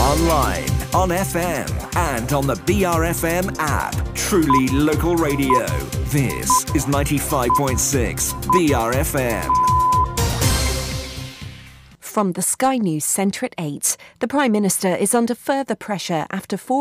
Online, on FM, and on the BRFM app. Truly local radio. This is 95.6 BRFM. From the Sky News Centre at 8, the Prime Minister is under further pressure after 4